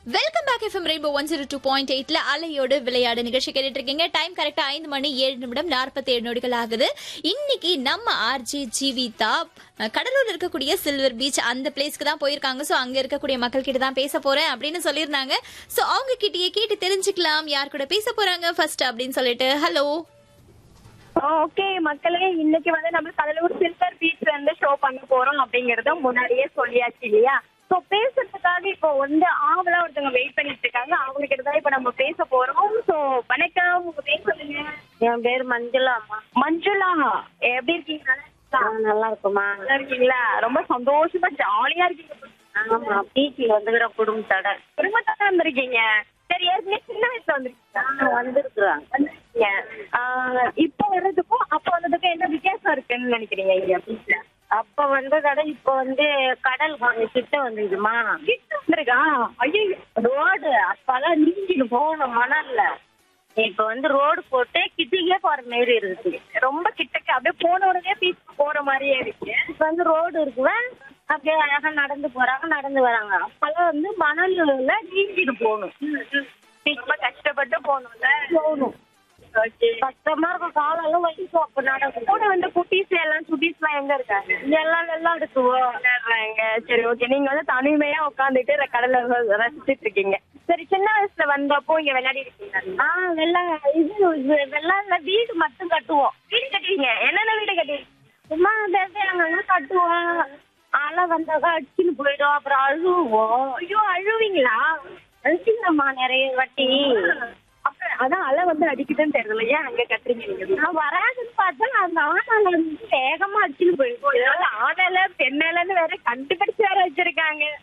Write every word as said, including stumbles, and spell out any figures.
Welcome back FM rainbow one zero two point எயிட்ல அலையோடு விளையாடு நிகழ்ச்சி கேட்டுட்டு இருக்கீங்க. டைம் கரெக்டா ஐந்து மணி ஏழு நிமிடம் நாற்பத்தி ஏழு நொடிகள் ஆகுது. இன்னைக்கு நம்ம ஆர்ஜி ஜீவிதா கடலூர்ல இருக்கக்கூடிய சில்வர் பீச் அந்த பிளேஸ்க்கு தான் போயிருக்காங்க. சோ அங்க இருக்கக்கூடிய மக்கள் கிட்ட தான் பேச போறேன் அப்படின்னு சொல்லியிருந்தாங்க. சோ அவங்க கிட்டயே கேட்டு தெரிஞ்சுக்கலாம் யார் கூட பேச போறாங்க ஃபர்ஸ்ட் அப்படின்னு சொல்லிட்டு. ஹலோ ஓகே மக்களே, இன்னைக்கு வந்து நம்ம கடலூர் சில்வர் பீச்ல இருந்து ஷோ பண்ண போறோம் அப்படிங்கறத முன்னாடியே சொல்லியாச்சு இல்லையா? சோ பேசுறதுக்காக இப்போ வந்து ஆவலா ஒருத்தவங்க வெயிட் பண்ணிட்டு இருக்காங்க. அவங்க கிட்ட தான் இப்ப நம்ம பேச போறோம். சோ வணக்கம், உங்க பேர் சொல்லுங்க. என் பேர் மஞ்சுளா அம்மா. மஞ்சுளா, எப்படி இருக்கீங்க? நல்லா இருக்குமா? நல்லா இருக்கீங்களா? ரொம்ப சந்தோஷமா ஜாலியா இருக்கீங்க. ஆமா, பீச்சில் வந்துக்கிற குடும்பத்தோட குடும்பத்தோட வந்திருக்கீங்க. சரி, ஏற்கனவே சின்ன வயசுல வந்திருக்கீங்க வந்திருக்குறாங்க. வந்திருக்கீங்க. ஆஹ் இப்ப வர்றதுக்கும் அப்ப வந்ததுக்கும் என்ன வித்தியாசம் இருக்குன்னு நினைக்கிறீங்க இங்க பீச்ல? அப்ப வந்து கடை இப்ப வந்து கடல் கொஞ்சம் கிட்ட வந்துருக்குமா? கிட்ட வந்திருக்கா? ஐயோ, ரோடு அப்பெல்லாம் நீங்கிட்டு போகணும் மணல்ல. இப்ப வந்து ரோடு போட்டு கிட்டிக்கே போற மாதிரி இருக்குது. ரொம்ப கிட்டக்கு அப்படியே போன உடனே பீச் போற மாதிரியே இருக்கு. இப்ப வந்து ரோடு இருக்குவ, அப்படியே அழகா நடந்து போறாங்க, நடந்து வராங்க. அப்பெல்லாம் வந்து மணல்ல நீங்கிட்டு போகணும். ரொம்ப கஷ்டப்பட்டு போகணும்ல. போகணும். கஷ்டமா இருக்கும், காலெல்லாம் வலிக்கும். அப்ப நடக்கும். கூட வந்து குட்டீஸ் எல்லாம் சுட்டீஸ் எல்லாம் எங்க இருக்காங்க? எல்லாம் விளையாடுக்குவோம். விளையாடுறாங்க. சரி, ஓகே. நீங்க வந்து தனிமையா உட்காந்துட்டு கடலை ரசிச்சிட்டு இருக்கீங்க. சரி, சின்ன வயசுல வந்தப்போ இங்க விளையாடி இருக்கீங்க? ஆஹ் வெள்ள இது வெள்ளாடுல வீடு மட்டும் கட்டுவோம். வீடு கட்டுவீங்க? என்னென்ன வீடு கட்டுவீங்க? சும்மா அங்கங்க கட்டுவோம். அலை வந்தாக்கா அடிச்சுன்னு போயிடும். அப்புறம் அழுவோம். ஐயோ, அழுவீங்களா? அழிச்சிங்கம்மா நிறைய வாட்டி. அப்ப அதான் அலை வந்து அடிக்குதுன்னு தெரியல, ஏன் அங்க கட்டுறீங்க நீங்க? நான் வராதுன்னு பார்த்தா அந்த ஆனால வந்து வேகமா அடிச்சுன்னு போயிடும். ஆடல பெண்ணலன்னு வேற கண்டுபிடிச்சு வேற வச்சிருக்காங்க.